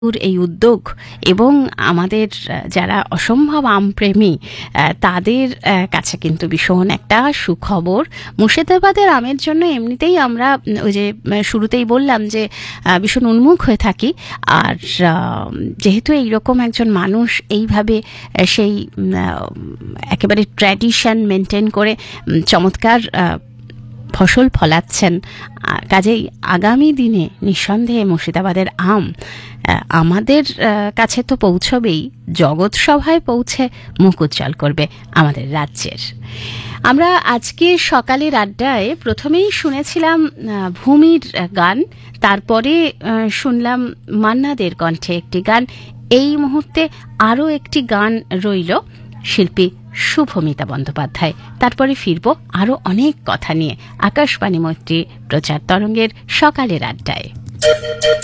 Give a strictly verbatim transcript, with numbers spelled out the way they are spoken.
এই উদ্যোগ এবং আমাদের যারা অসম্ভব আমপ্রেমী তাদের কাছে কিন্তু ভীষণ একটা সুখবর। মুর্শিদাবাদের আমের জন্য এমনিতেই আমরা ওই যে শুরুতেই বললাম যে ভীষণ উন্মুখ হয়ে থাকি, আর যেহেতু এইরকম একজন মানুষ এইভাবে সেই একেবারে ট্র্যাডিশন মেনটেন করে চমৎকার ফসল ফলাচ্ছেন, কাজেই আগামী দিনে নিঃসন্দেহে মুর্শিদাবাদের আম আমাদের কাছে তো পৌঁছবেই, জগৎ সভায় পৌঁছে মুখ উজ্জ্বল করবে আমাদের রাজ্যের। আমরা আজকে সকালের আড্ডায় প্রথমেই শুনেছিলাম ভূমির গান, তারপরে শুনলাম মান্নাদের কণ্ঠে একটি গান। এই মুহূর্তে আরও একটি গান রইল শিল্পী শুভমিতা বন্দ্যোপাধ্যায়। তারপরে ফিরব আরও অনেক কথা নিয়ে আকাশবাণী মৈত্রী প্রচার তরঙ্গের সকালের আড্ডায়।